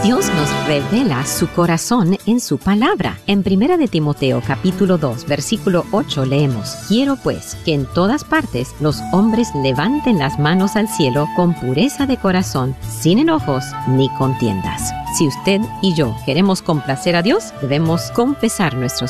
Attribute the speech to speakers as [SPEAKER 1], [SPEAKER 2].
[SPEAKER 1] Dios nos revela su corazón en su palabra. En 1 de Timoteo capítulo 2, versículo 8 leemos: Quiero pues que en todas partes los hombres levanten las manos al cielo con pureza de corazón, sin enojos ni contiendas. Si usted y yo queremos complacer a Dios, debemos confesar nuestros